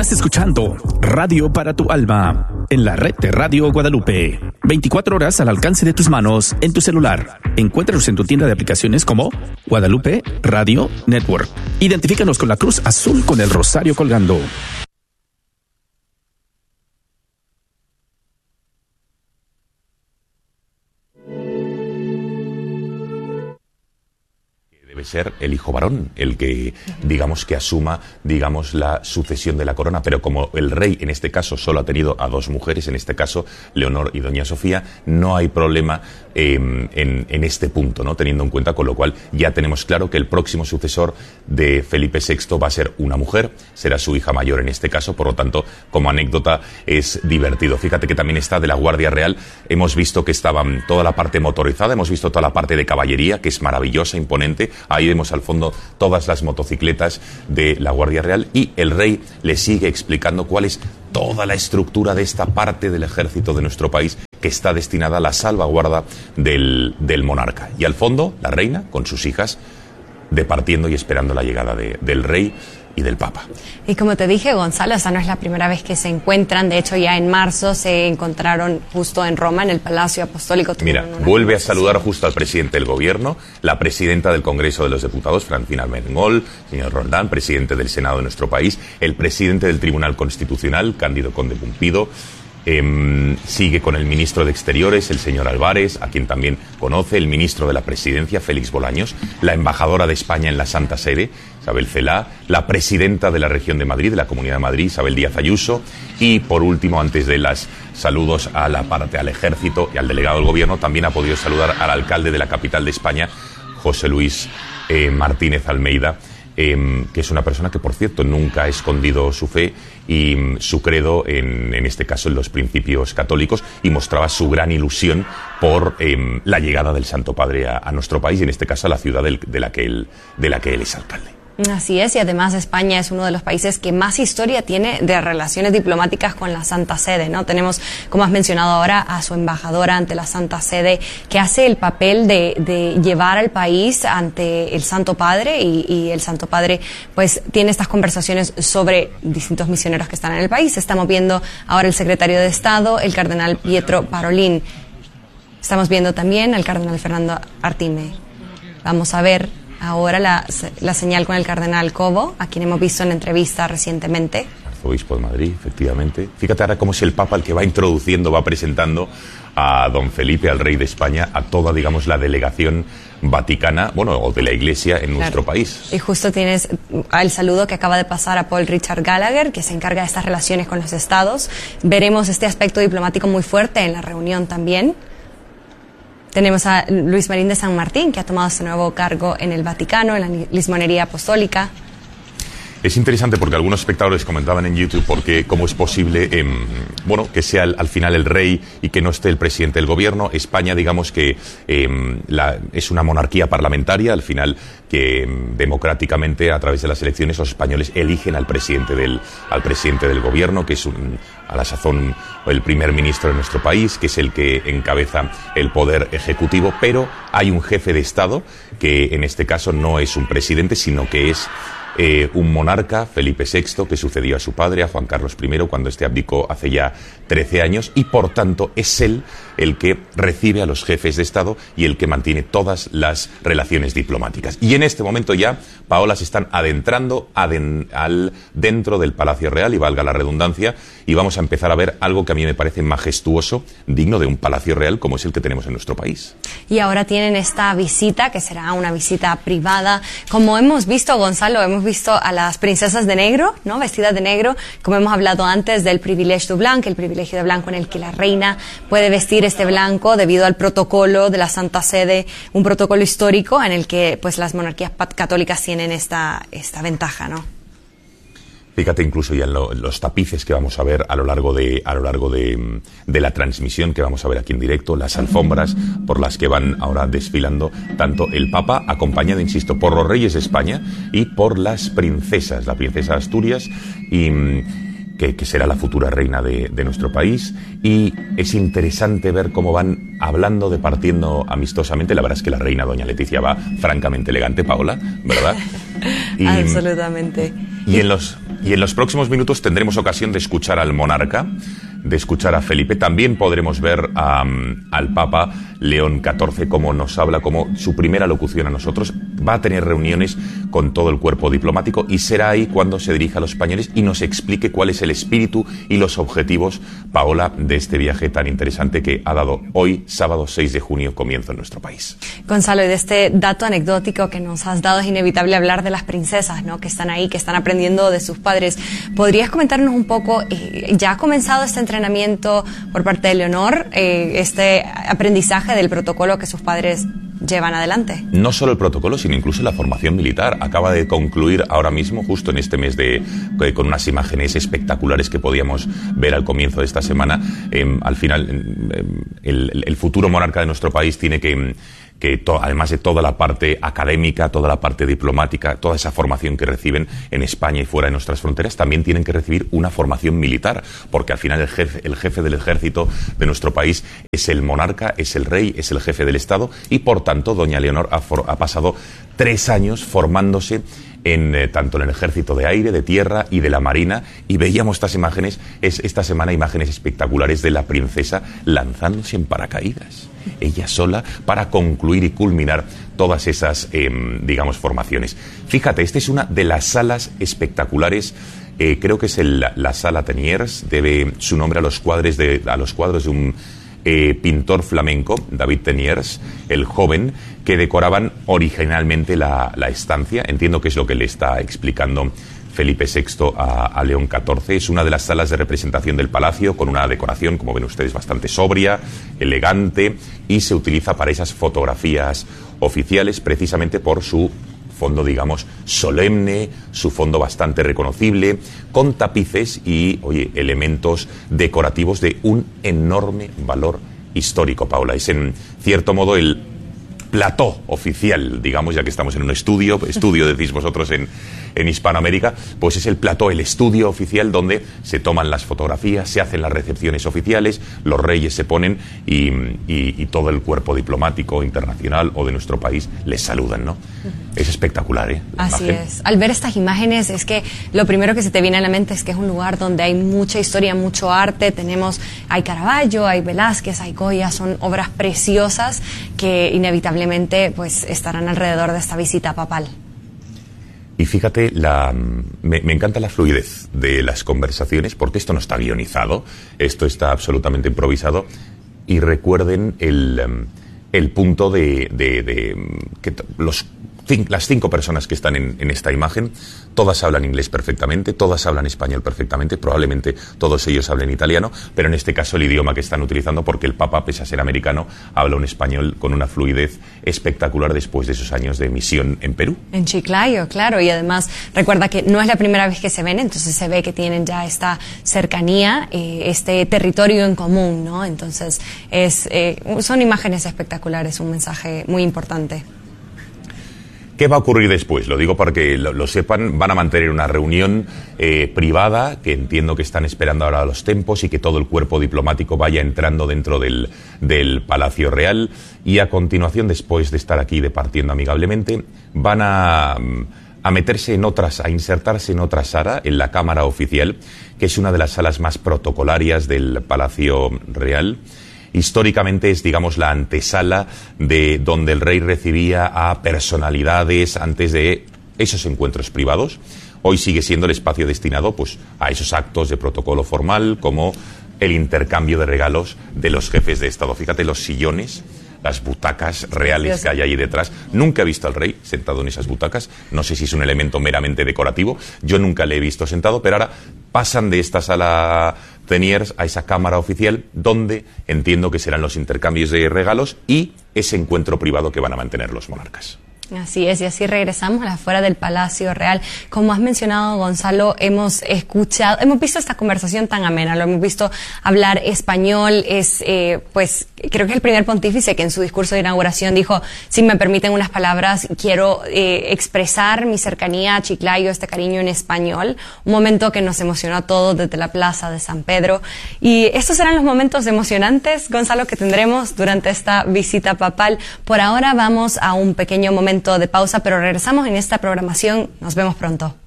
Estás escuchando Radio para tu Alma en la red de Radio Guadalupe. 24 horas al alcance de tus manos en tu celular. Encuéntranos en tu tienda de aplicaciones como Guadalupe Radio Network. Identifícanos con la cruz azul con el rosario colgando. Debe ser el hijo varón el que, digamos, que asuma, digamos, la sucesión de la corona, pero como el rey en este caso solo ha tenido a dos mujeres, en este caso Leonor y doña Sofía, no hay problema en este punto, ¿no? Teniendo en cuenta, con lo cual ya tenemos claro que el próximo sucesor de Felipe VI va a ser una mujer, será su hija mayor en este caso, por lo tanto, como anécdota es divertido. Fíjate que también está de la Guardia Real, hemos visto que estaba toda la parte motorizada, hemos visto toda la parte de caballería, que es maravillosa, imponente. Ahí vemos al fondo todas las motocicletas de la Guardia Real y el rey le sigue explicando cuál es toda la estructura de esta parte del ejército de nuestro país que está destinada a la salvaguarda del monarca. Y al fondo, la reina con sus hijas departiendo y esperando la llegada del rey y del Papa. Y como te dije, Gonzalo, esa no es la primera vez que se encuentran. De hecho, ya en marzo se encontraron justo en Roma, en el Palacio Apostólico. Mira, vuelve a saludar justo al presidente del Gobierno, la presidenta del Congreso de los Diputados, Francina Armengol, señor Roldán, presidente del Senado de nuestro país, el presidente del Tribunal Constitucional, Cándido Conde Pumpido. Sigue con el ministro de Exteriores, el señor Álvarez, a quien también conoce, el ministro de la Presidencia, Félix Bolaños, la embajadora de España en la Santa Sede, Isabel Celaá, la presidenta de la Región de Madrid, de la Comunidad de Madrid, Isabel Díaz Ayuso, y por último, antes de los saludos a la parte, al ejército y al delegado del Gobierno, también ha podido saludar al alcalde de la capital de España, José Luis Martínez Almeida, que es una persona que, por cierto, nunca ha escondido su fe y su credo, en este caso, en los principios católicos, y mostraba su gran ilusión por la llegada del Santo Padre a nuestro país, y en este caso a la ciudad de la que él es alcalde. Así es, y además España es uno de los países que más historia tiene de relaciones diplomáticas con la Santa Sede, ¿no? Tenemos, como has mencionado ahora, a su embajadora ante la Santa Sede, que hace el papel de llevar al país ante el Santo Padre, y el Santo Padre, pues, tiene estas conversaciones sobre distintos misioneros que están en el país. Estamos viendo ahora el secretario de Estado, el cardenal Pietro Parolin. Estamos viendo también al cardenal Fernando Artime. Vamos a ver ahora la señal con el cardenal Cobo, a quien hemos visto en entrevista recientemente. Arzobispo de Madrid, efectivamente. Fíjate ahora cómo es el Papa el que va introduciendo, va presentando a don Felipe, al rey de España, a toda, digamos, la delegación vaticana, bueno, o de la Iglesia en nuestro país. Y justo tienes el saludo que acaba de pasar a Paul Richard Gallagher, que se encarga de estas relaciones con los estados. Veremos este aspecto diplomático muy fuerte en la reunión también. Tenemos a Luis Marín de San Martín, que ha tomado este nuevo cargo en el Vaticano, en la Lismonería Apostólica. Es interesante porque algunos espectadores comentaban en YouTube porque cómo es posible, que sea al final el rey y que no esté el presidente del gobierno. España, digamos que es una monarquía parlamentaria, al final que democráticamente a través de las elecciones los españoles eligen al presidente del gobierno, que es a la sazón el primer ministro de nuestro país, que es el que encabeza el poder ejecutivo, pero hay un jefe de Estado que en este caso no es un presidente, sino que es un monarca, Felipe VI, que sucedió a su padre, a Juan Carlos I, cuando este abdicó hace ya 13 años, y por tanto es él el que recibe a los jefes de Estado y el que mantiene todas las relaciones diplomáticas. Y en este momento ya, Paola, se están adentrando dentro del Palacio Real, y valga la redundancia, y vamos a empezar a ver algo que a mí me parece majestuoso, digno de un Palacio Real como es el que tenemos en nuestro país. Y ahora tienen esta visita, que será una visita privada. Como hemos visto, Gonzalo, hemos visto a las princesas de negro, ¿no? Vestidas de negro, como hemos hablado antes del privilegio blanco, el privilegio de blanco en el que la reina puede vestir este blanco debido al protocolo de la Santa Sede, un protocolo histórico en el que, pues, las monarquías católicas tienen esta ventaja, ¿no? Fíjate incluso ya en los tapices que vamos a ver a lo largo de la transmisión que vamos a ver aquí en directo, las alfombras por las que van ahora desfilando tanto el Papa, acompañado, insisto, por los reyes de España y por las princesas, la princesa de Asturias y que será la futura reina de nuestro país, y es interesante ver cómo van hablando, departiendo amistosamente. La verdad es que la reina doña Leticia va francamente elegante, Paola, ¿verdad? Absolutamente. Y en los Y en los próximos minutos tendremos ocasión de escuchar al monarca, de escuchar a Felipe. También podremos ver al Papa León XIV, como nos habla, como su primera locución a nosotros. Va a tener reuniones con todo el cuerpo diplomático y será ahí cuando se dirija a los españoles y nos explique cuál es el espíritu y los objetivos, Paola, de este viaje tan interesante que ha dado hoy, sábado 6 de junio, comienzo en nuestro país. Gonzalo, y de este dato anecdótico que nos has dado, es inevitable hablar de las princesas, ¿no?, que están ahí, que están aprendiendo de sus padres. ¿Podrías comentarnos un poco, ya ha comenzado este entrenamiento por parte de Leonor, este aprendizaje del protocolo que sus padres llevan adelante? No solo el protocolo, sino incluso la formación militar. Acaba de concluir ahora mismo, justo en este mes, con unas imágenes espectaculares que podíamos ver al comienzo de esta semana. Al final, el futuro monarca de nuestro país tiene que además de toda la parte académica, toda la parte diplomática, toda esa formación que reciben en España y fuera de nuestras fronteras, también tienen que recibir una formación militar, porque al final el jefe del ejército de nuestro país es el monarca, es el rey, es el jefe del Estado, y por tanto doña Leonor ha pasado 3 años formándose tanto en el ejército de aire, de tierra y de la marina, y veíamos estas imágenes, esta semana, imágenes espectaculares de la princesa lanzándose en paracaídas, ella sola, para concluir y culminar todas esas, formaciones. Fíjate, esta es una de las salas espectaculares. Creo que es la sala Teniers, debe su nombre a los cuadros de un pintor flamenco, David Teniers, el joven, que decoraban originalmente la estancia. Entiendo que es lo que le está explicando Felipe VI a León XIV. Es una de las salas de representación del palacio, con una decoración, como ven ustedes, bastante sobria, elegante, y se utiliza para esas fotografías oficiales, precisamente por su fondo, digamos, solemne, su fondo bastante reconocible, con tapices y, elementos decorativos de un enorme valor histórico, Paula. Es, en cierto modo, el plató oficial, digamos, ya que estamos en un estudio decís vosotros en Hispanoamérica, pues es el plató, el estudio oficial donde se toman las fotografías, se hacen las recepciones oficiales, los reyes se ponen y todo el cuerpo diplomático internacional o de nuestro país les saludan, ¿no? Es espectacular, ¿eh? Así es. Al ver estas imágenes es que lo primero que se te viene a la mente es que es un lugar donde hay mucha historia, mucho arte. Hay Caravaggio, hay Velázquez, hay Goya, son obras preciosas que inevitablemente pues estarán alrededor de esta visita papal. Y fíjate, me encanta la fluidez de las conversaciones, porque esto no está guionizado, esto está absolutamente improvisado. Y recuerden el punto de que las 5 personas que están en esta imagen, todas hablan inglés perfectamente, todas hablan español perfectamente, probablemente todos ellos hablen italiano, pero en este caso el idioma que están utilizando, porque el Papa, pese a ser americano, habla un español con una fluidez espectacular después de esos años de misión en Perú. En Chiclayo, claro, y además recuerda que no es la primera vez que se ven, entonces se ve que tienen ya esta cercanía, este territorio en común, ¿no? Entonces son imágenes espectaculares, un mensaje muy importante. ¿Qué va a ocurrir después? Lo digo para que lo sepan. Van a mantener una reunión privada, que entiendo que están esperando ahora los tempos, y que todo el cuerpo diplomático vaya entrando dentro del Palacio Real, y a continuación, después de estar aquí departiendo amigablemente, van a meterse a insertarse en otra sala, en la Cámara Oficial, que es una de las salas más protocolarias del Palacio Real. Históricamente es, digamos, la antesala de donde el rey recibía a personalidades antes de esos encuentros privados. Hoy sigue siendo el espacio destinado, pues, a esos actos de protocolo formal, como el intercambio de regalos de los jefes de Estado. Fíjate los sillones, las butacas reales que hay ahí detrás. Nunca he visto al rey sentado en esas butacas. No sé si es un elemento meramente decorativo. Yo nunca le he visto sentado, pero ahora pasan de esta sala Teniers a esa cámara oficial, donde entiendo que serán los intercambios de regalos y ese encuentro privado que van a mantener los monarcas. Así es, y así regresamos afuera del Palacio Real. Como has mencionado, Gonzalo, hemos visto esta conversación tan amena, lo hemos visto hablar español. Pues creo que el primer pontífice que en su discurso de inauguración dijo: si me permiten unas palabras, quiero expresar mi cercanía a Chiclayo, este cariño en español. Un momento que nos emocionó a todos desde la plaza de San Pedro. Y estos serán los momentos emocionantes, Gonzalo, que tendremos durante esta visita papal. Por ahora vamos a un pequeño momento de pausa, pero regresamos en esta programación. Nos vemos pronto.